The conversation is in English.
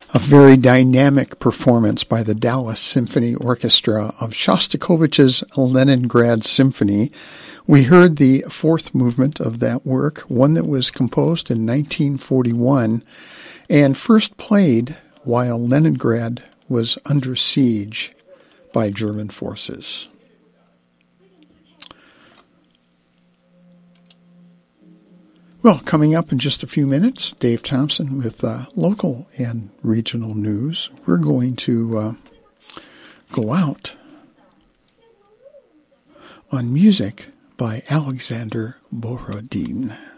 A very dynamic performance by the Dallas Symphony Orchestra of Shostakovich's Leningrad Symphony. We heard the fourth movement of that work, one that was composed in 1941 and first played while Leningrad was under siege by German forces. Well, coming up in just a few minutes, Dave Thompson with local and regional news. We're going to go out on music by Alexander Borodin.